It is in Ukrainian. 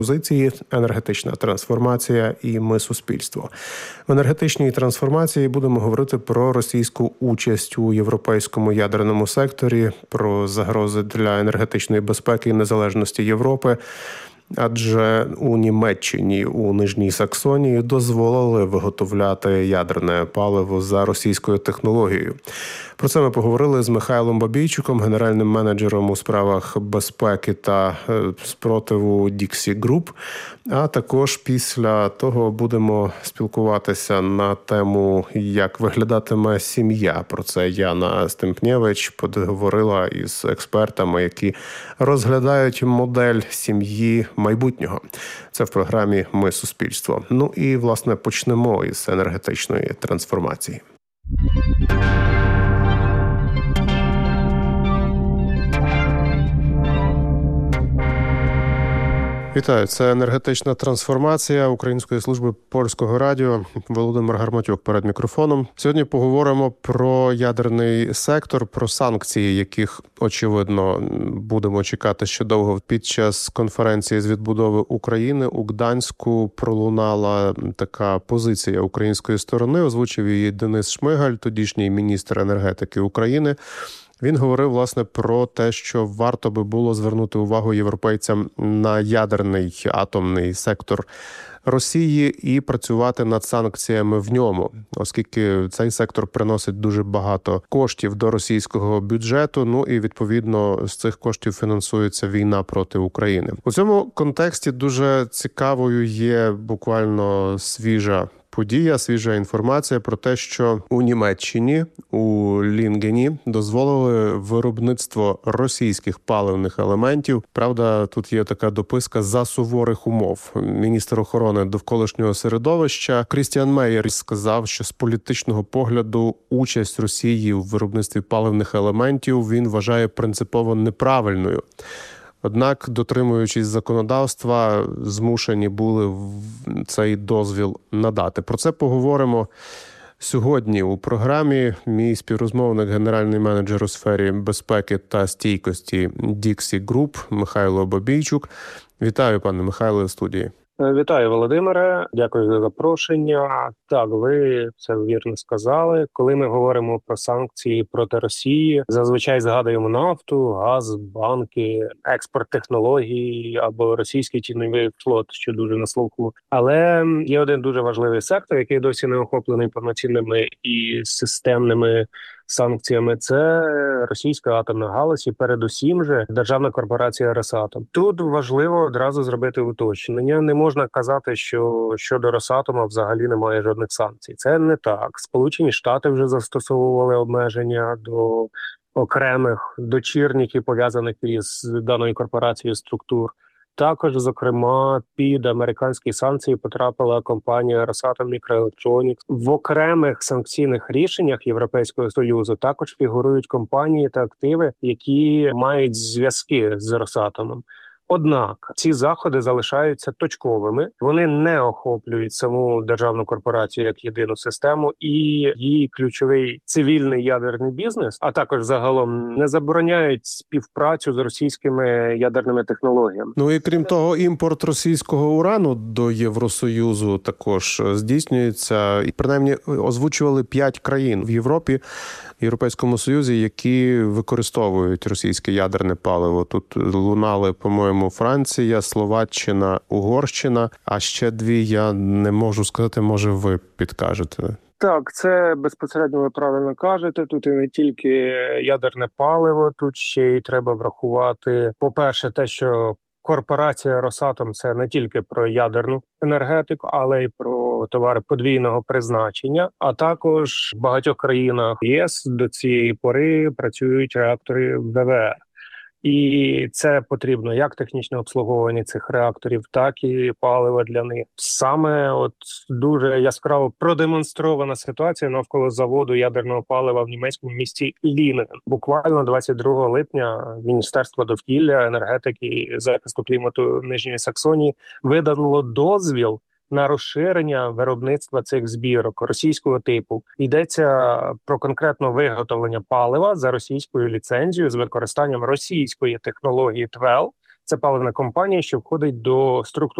Позиції енергетична трансформація і ми суспільство. В енергетичній трансформації будемо говорити про російську участь у європейському ядерному секторі, про загрози для енергетичної безпеки і незалежності Європи. Адже у Німеччині, у Нижній Саксонії дозволили виготовляти ядерне паливо за російською технологією. Про це ми поговорили з Михайлом Бабійчуком, генеральним менеджером у справах безпеки та спротиву Dixie Group. А також після того будемо спілкуватися на тему, як виглядатиме сім'я. Про це Яна Стемпнєвич поговорила із експертами, які розглядають модель сім'ї майбутнього. Це в програмі «Ми суспільство». Ну і, власне, почнемо із енергетичної трансформації. Вітаю, це енергетична трансформація Української служби Польського радіо. Володимир Гарматюк перед мікрофоном. Сьогодні поговоримо про ядерний сектор, про санкції, яких, очевидно, будемо чекати ще довго. Під час конференції з відбудови України у Гданську пролунала така позиція української сторони. Озвучив її Денис Шмигаль, тодішній міністр енергетики України. Він говорив, власне, про те, що варто би було звернути увагу європейцям на ядерний атомний сектор Росії і працювати над санкціями в ньому, оскільки цей сектор приносить дуже багато коштів до російського бюджету, ну і, відповідно, з цих коштів фінансується війна проти України. У цьому контексті дуже цікавою є буквально свіжа інформація про те, що у Німеччині, у Лінгені дозволили виробництво російських паливних елементів. Правда, тут є така дописка «за суворих умов». Міністр охорони довколишнього середовища Крістіан Мейєр сказав, що з політичного погляду участь Росії у виробництві паливних елементів він вважає принципово неправильною. Однак, дотримуючись законодавства, змушені були цей дозвіл надати. Про це поговоримо сьогодні у програмі. Мій співрозмовник, генеральний менеджер у сфері безпеки та стійкості Dixie Group Михайло Бабійчук. Вітаю, пане Михайло, в студії. Вітаю, Володимире. Дякую за запрошення. Так, ви це вірно сказали. Коли ми говоримо про санкції проти Росії, зазвичай згадуємо нафту, газ, банки, експорт технологій або російський тіньовий флот, що дуже на слуху. Але є один дуже важливий сектор, який досі не охоплений повноцінними і системними санкціями. Це російська атомна галузь і передусім же державна корпорація Росатом. Тут важливо одразу зробити уточнення. Не можна казати, що щодо Росатома взагалі немає жодних санкцій. Це не так. Сполучені Штати вже застосовували обмеження до окремих дочірніх пов'язаних із даною корпорацією структур. Також, зокрема, під американські санкції потрапила компанія Rosatom Microelectronics. В окремих санкційних рішеннях Європейського Союзу також фігурують компанії та активи, які мають зв'язки з Росатомом. Однак ці заходи залишаються точковими, вони не охоплюють саму державну корпорацію як єдину систему і її ключовий цивільний ядерний бізнес, а також загалом не забороняють співпрацю з російськими ядерними технологіями. Ну і крім того, імпорт російського урану до Євросоюзу також здійснюється. І принаймні озвучували 5 країн в Європі, в Європейському Союзі, які використовують російське ядерне паливо. Тут лунали, по-моєму, Франція, Словаччина, Угорщина, а ще 2 я не можу сказати, може ви підкажете. Так, це безпосередньо ви правильно кажете. Тут і не тільки ядерне паливо, тут ще й треба врахувати, по-перше, те, що корпорація Росатом – це не тільки про ядерну енергетику, але й про товари подвійного призначення, а також в багатьох країнах ЄС до цієї пори працюють реактори ВВР. І це потрібно як технічне обслуговування цих реакторів, так і паливо для них. Саме от дуже яскраво продемонстрована ситуація навколо заводу ядерного палива в німецькому місті Лінген. Буквально 22 липня Міністерство довкілля, енергетики і захисту клімату Нижньої Саксонії видало дозвіл на розширення виробництва цих збірок російського типу. Йдеться про конкретно виготовлення палива за російською ліцензією з використанням російської технології ТВЕЛ, Це паливна компанія, що входить до структури